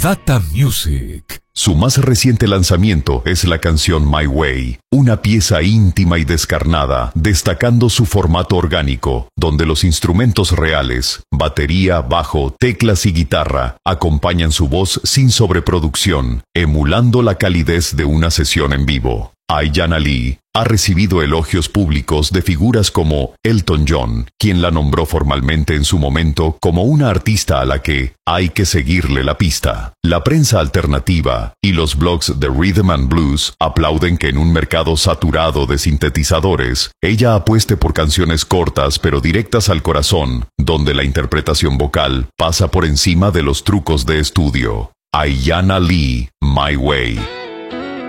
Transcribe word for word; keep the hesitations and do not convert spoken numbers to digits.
Data Music. Su más reciente lanzamiento es la canción My Way, una pieza íntima y descarnada, destacando su formato orgánico, donde los instrumentos reales, batería, bajo, teclas y guitarra, acompañan su voz sin sobreproducción, emulando la calidez de una sesión en vivo. Ayanna Lee ha recibido elogios públicos de figuras como Elton John, quien la nombró formalmente en su momento como una artista a la que hay que seguirle la pista. La prensa alternativa y los blogs de Rhythm and Blues aplauden que en un mercado saturado de sintetizadores, ella apueste por canciones cortas pero directas al corazón, donde la interpretación vocal pasa por encima de los trucos de estudio. Ayanna Lee, My Way.